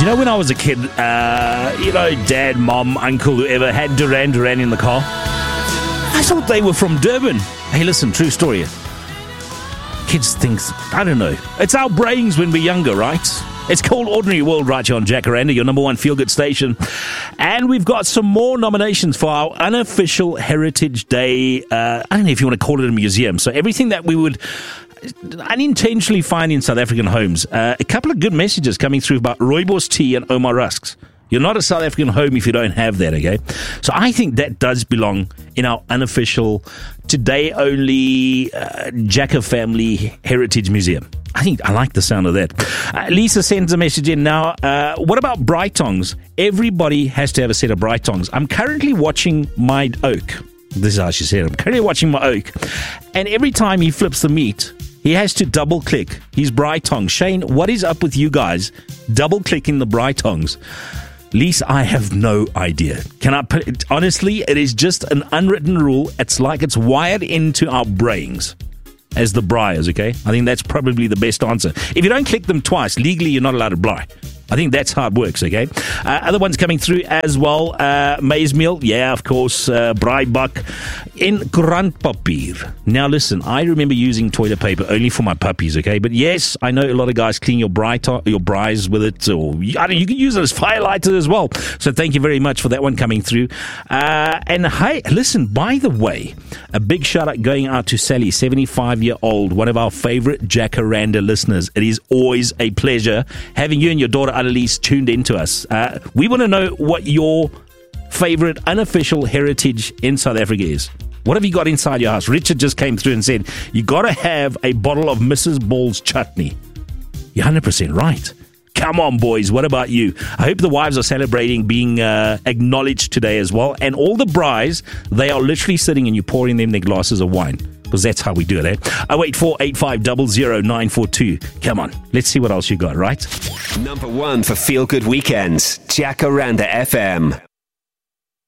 you know when I was a kid, dad, mom, uncle, whoever had Duran Duran in the car? I thought they were from Durban. Hey, listen, true story. Kids think, I don't know. It's our brains when we're younger, right? It's called Ordinary World right here on Jacaranda, your number one feel-good station. And we've got some more nominations for our unofficial Heritage Day. I don't know if you want to call it a museum. So everything that we would unintentionally find in South African homes. A couple of good messages coming through about Rooibos tea and Omar rusks. You're not a South African home if you don't have that, okay? So I think that does belong in our unofficial, today-only Jacker Family Heritage Museum. I like the sound of that. Lisa sends a message in now. What about Brightongs? Everybody has to have a set of Brightongs. I'm currently watching my oak. This is how she said it. I'm currently watching my oak. And every time he flips the meat, he has to double-click his Brightong. Shane, what is up with you guys double-clicking the Brightongs? Lisa, I have no idea. Can I put it? Honestly, it is just an unwritten rule. It's like it's wired into our brains as the briars, okay? I think that's probably the best answer. If you don't click them twice, legally you're not allowed to bri. I think that's how it works, okay? Other ones coming through as well. Maize meal, yeah, of course. Braaibak in Grandpapier. Now, listen, I remember using toilet paper only for my puppies, okay? But yes, I know a lot of guys clean your braais with it, or you can use it as firelighter as well. So thank you very much for that one coming through. And hey, listen, by the way, a big shout out going out to Sally, 75-year-old, one of our favorite Jacaranda listeners. It is always a pleasure having you and your daughter Annalise tuned into us. We want to know what your favorite unofficial heritage in South Africa is. What have you got inside your house? Richard just came through and said, you got to have a bottle of Mrs. Ball's chutney. You're 100% right. Come on, boys. What about you? I hope the wives are celebrating being acknowledged today as well. And all the brides, they are literally sitting and you're pouring them their glasses of wine. Because that's how we do it, eh? 08485000942. Come on, let's see what else you got, right? Number one for Feel Good Weekends, Jacaranda FM.